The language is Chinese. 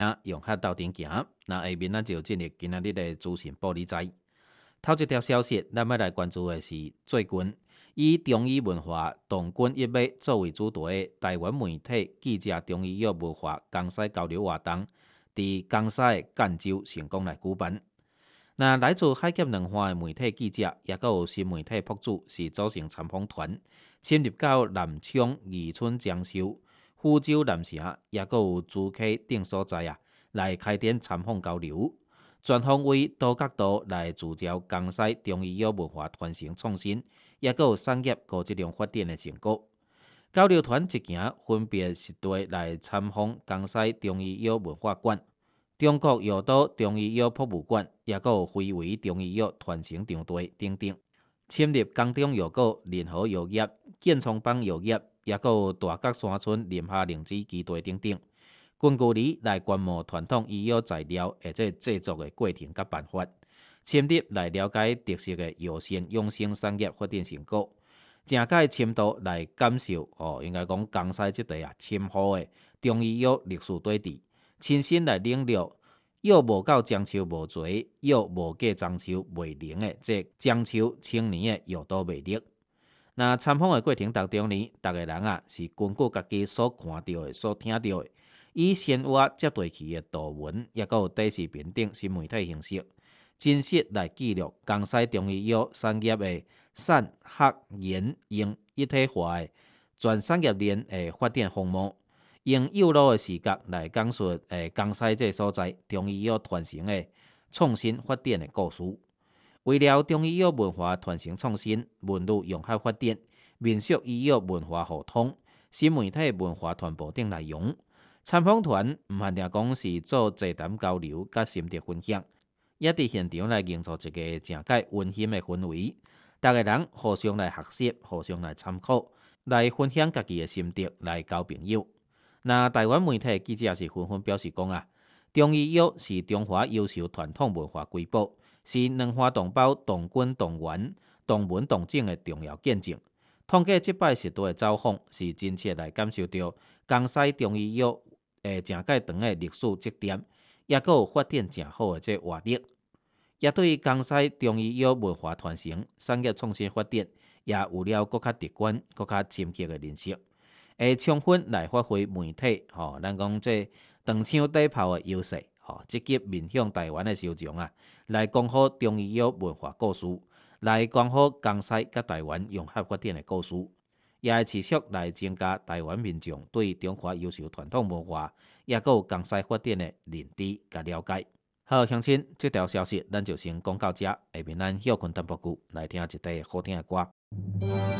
用核斗阵行。那下面咱就进入今仔日的资讯报你知。头一条消息，咱要来关注的是最近以中医文化动君一马作为主题的台湾媒体记者中医药文化江西交流活动，伫江西的赣州成功来举办。那来自海峡两岸的媒体记者，也佮有新媒体博主，是组成参访团，深入到南昌、宜春、江秀、福州、南城，也佮有竹溪等所在来开展参访交流。全方位多角度来聚焦江西中医药文化传承创新，也佮有产业高质量发展的成果。交流团一行分别实地来参访江西中医药文化馆、中国药刀中医药博物馆，也佮有非遗中医药传承场地等等。深入江中药果、仁和药业、建创邦药业，也佮有大角山村林下灵芝基地等等。近距离来观摩传统医药材料或者制作的过程甲办法，深入来了解特色的药膳养生产业发展成果，正解深度来感受应该讲江西这地深厚的中医药历史底底，亲身来领略药无够樟树无垂，药无过樟树未灵的这樟树青年的药道魅力。那参访的过程当中呢，大家人是根据家己所看到的、所听到的。以鲜活接地气的图文，也佮有电视频等新媒体形式，真实来记录江西中医药产业的产、学、研、用一体化的全产业链的发展项目，用有路的视角来讲述江西这所在中医药传承的创新发展的故事。为了中医药文化传承创新、文旅融合发展、民俗医药文化互通、新媒体文化传播等内容。参访团唔限定讲是做座谈交流、甲心得分享，也伫现场来营造一个正解温馨的氛围。大家人互相来学习、互相来参考、来分享家己的心得，来交朋友。那台湾媒体记者是纷纷表示讲中医药是中华优秀传统文化瑰宝，是两岸同胞同根同源、同文同种的重要见证。通过这摆实地的走访，是真切来感受到江西中医药正介长的历史积淀，也佮有发展正好的这活力，也对江西中医药文化传承、产业创新发展，也有了更较直观、更较深刻的认识，会充分来发挥媒体咱讲这长枪短炮的优势，积极面向台湾的受众来讲好中医药文化故事，来讲好江西甲台湾融合发展的故事。也会持续来增加台湾民众对中华优秀传统文化，也佮有江西发展的认知甲了解。好，乡亲，这条消息咱就先讲到这，下面咱休困淡薄久，来听一段好听的歌。